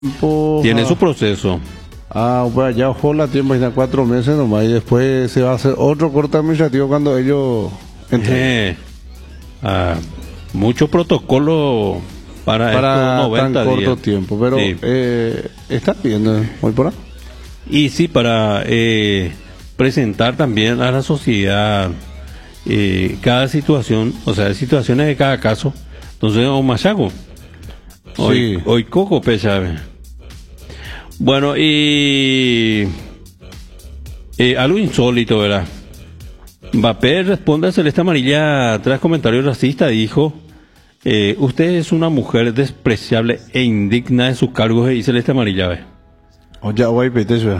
Tiene su proceso. Pues ya ojo la tiempo, ya 4 meses nomás, y después se va a hacer otro corte administrativo cuando ellos entren. Mucho protocolo para estos 90 tan corto días. tiempo, pero Sí. está bien, hoy por ahí. Y sí, para presentar también a la sociedad cada situación, o sea, situaciones de cada caso. Entonces, o machaco. Sí. Hoy coco pesave. Bueno, y algo insólito, ¿verdad? Mbappé responde a Celeste Amarilla tras comentarios racistas. Dijo: usted es una mujer despreciable e indigna de sus cargos. Y Celeste Amarilla, ¿ves? Oye, hoy pete eso.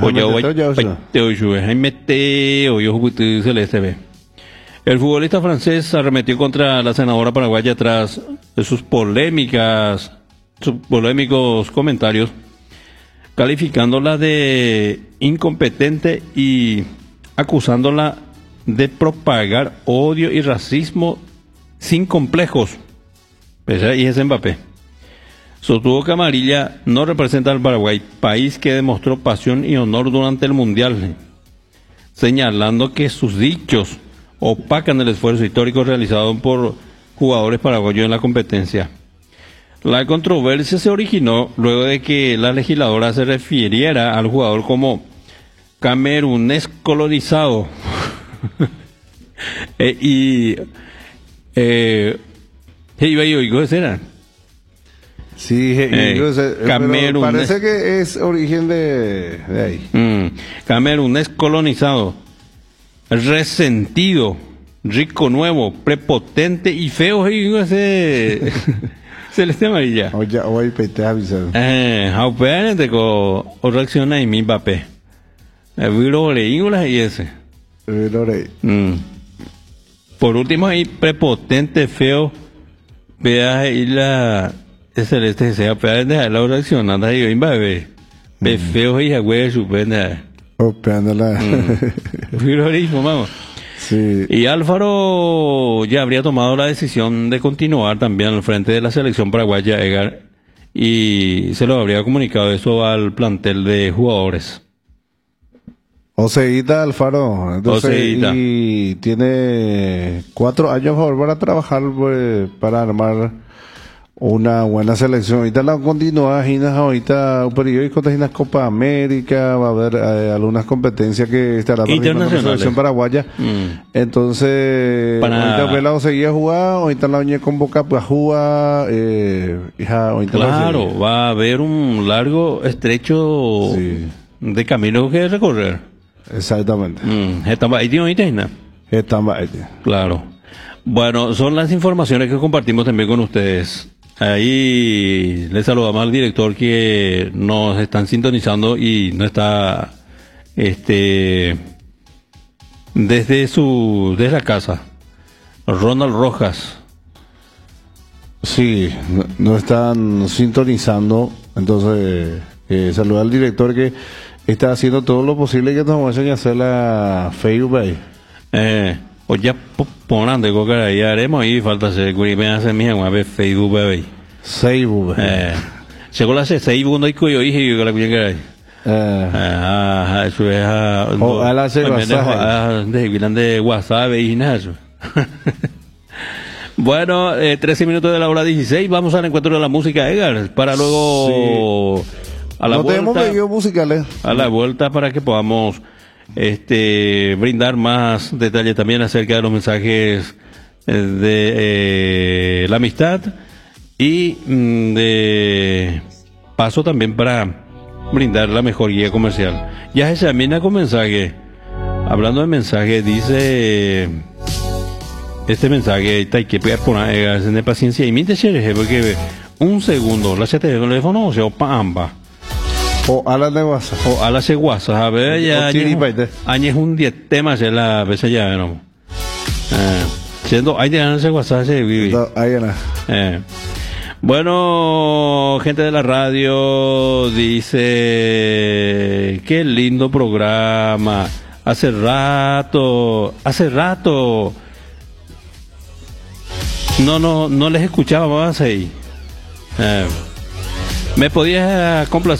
Celeste, ¿ve? El futbolista francés arremetió contra la senadora paraguaya tras sus polémicos comentarios, calificándola de incompetente y acusándola de propagar odio y racismo sin complejos. Y es Mbappé. Sostuvo que Amarilla no representa al Paraguay, país que demostró pasión y honor durante el Mundial, señalando que sus dichos opacan el esfuerzo histórico realizado por jugadores paraguayos en la competencia. La controversia se originó luego de que la legisladora se refiriera al jugador como camerunés colonizado Sí, Camerún, parece que es origen de ahí. Camerunés colonizado, resentido, rico nuevo, prepotente y feo. Celeste Amarilla. Oye, hoy pete avisado. Haupérate con reacciona y mi Mbappé. Viro leíngulas y ese. Por último ahí, prepotente, feo. Vea ahí la Celeste sea para de la reaccionando y Mbappé. Ve feo y agüe su pena. Opeándola. Viro leíngulas, vamos. Sí. Y Álvaro ya habría tomado la decisión de continuar también al frente de la selección paraguaya, Edgar, y se lo habría comunicado eso al plantel de jugadores. Oseguita Alfaro, entonces, Oseguita. Y tiene 4 años por para trabajar, pues, para armar una buena selección. Ahorita la continúa, ahorita un periódico de Copa América, va a haber algunas competencias que estará participando la selección paraguaya. Entonces, ahorita la seguía jugar, ahorita la oñe convoca para jugar. Claro, va a haber un largo estrecho de camino que recorrer. Exactamente. Claro. Bueno, son las informaciones que compartimos también con ustedes. Ahí les saludamos al director que nos están sintonizando y no está desde la casa. Ronald Rojas. Sí, no están sintonizando, entonces saludar al director que está haciendo todo lo posible que nos vamos a hacer la Facebook. O ya ponan de coca ahí haremos y falta hacer me hace mi a ver Facebook bebé. Facebook. Según la Facebook no hay cuyo hijo y la cuya eso es o a la WhatsApp de WhatsApp y nada eso. Bueno, 13 minutos de la hora 16, vamos al encuentro de la música, Edgar, para luego a la vuelta, musicales. A la vuelta para que podamos brindar más detalles también acerca de los mensajes de la amistad y de paso también para brindar la mejor guía comercial. Ya se examina con mensaje. Hablando de mensaje, dice este mensaje que puede poner en paciencia y minte porque un segundo la chate de teléfono o sea pamba o a la de WhatsApp o a la de WhatsApp a ver ya añes un 10 temas de la vez ya no siendo hay de ese WhatsApp se vive bueno, gente de la radio, dice qué lindo programa, hace rato no les escuchaba más ahí. ¿Me podías complacer